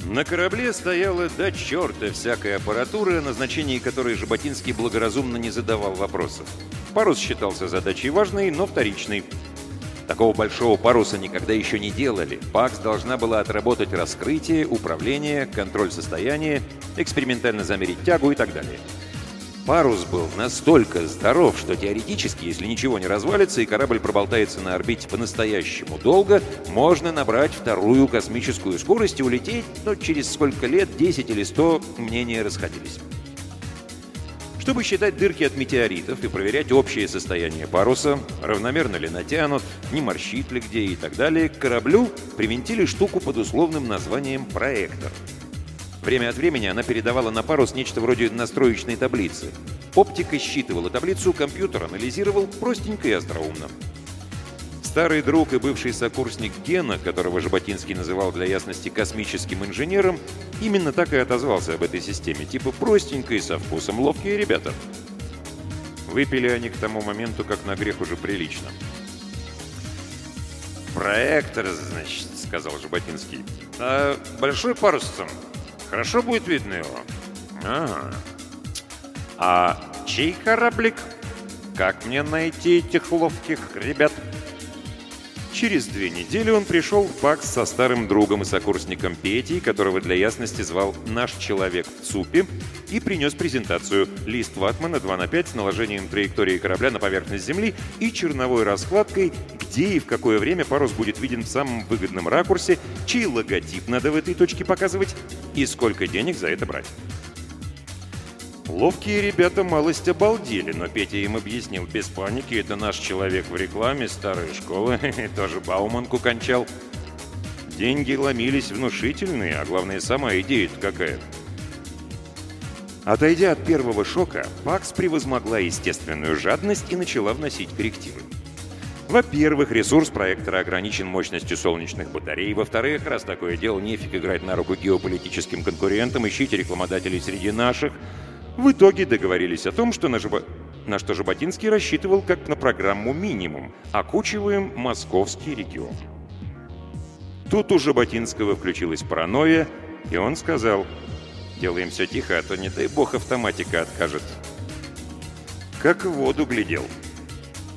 На корабле стояла до черта всякая аппаратура, о назначении которой Жаботинский благоразумно не задавал вопросов. Парус считался задачей важной, но вторичной. Такого большого паруса никогда еще не делали. ПАКС должна была отработать раскрытие, управление, контроль состояния, экспериментально замерить тягу и так далее. Парус был настолько здоров, что теоретически, если ничего не развалится и корабль проболтается на орбите по-настоящему долго, можно набрать вторую космическую скорость и улететь, но через сколько лет, 10 или 100, мнения расходились. Чтобы считать дырки от метеоритов и проверять общее состояние паруса, равномерно ли натянут, не морщит ли где и так далее, к кораблю привинтили штуку под условным названием «проектор». Время от времени она передавала на парус нечто вроде настроечной таблицы. Оптика считывала таблицу, компьютер анализировал простенько и остроумно. Старый друг и бывший сокурсник Гена, которого Жаботинский называл для ясности космическим инженером, именно так и отозвался об этой системе. Типа простенько и со вкусом, ловкие ребята. Выпили они к тому моменту, как на грех, уже прилично. «Проектор, значит», — сказал Жаботинский. «А большой парус-то? Хорошо будет видно его?» «Ага. А чей кораблик? Как мне найти этих ловких ребят?» Через 2 недели он пришел в ПАКС со старым другом и сокурсником Петей, которого для ясности звал «Наш человек в ЦУПе», и принес презентацию: лист ватмана 2×5 с наложением траектории корабля на поверхность Земли и черновой раскладкой, где и в какое время парус будет виден в самом выгодном ракурсе, чей логотип надо в этой точке показывать и сколько денег за это брать. Ловкие ребята малость обалдели, но Петя им объяснил: без паники, это наш человек в рекламе, старой школы, тоже Бауманку кончал. Деньги ломились внушительные, а главное, сама идея-то какая. Отойдя от первого шока, ПАКС превозмогла естественную жадность и начала вносить коррективы. Во-первых, ресурс проектора ограничен мощностью солнечных батарей. Во-вторых, раз такое дело, нефиг играть на руку геополитическим конкурентам, ищите рекламодателей среди наших. В итоге договорились о том, что на что Жаботинский рассчитывал как на программу «Минимум». Окучиваем московский регион. Тут у Жаботинского включилась паранойя, и он сказал: «Делаем все тихо, а то, не дай бог, автоматика откажет». Как в воду глядел.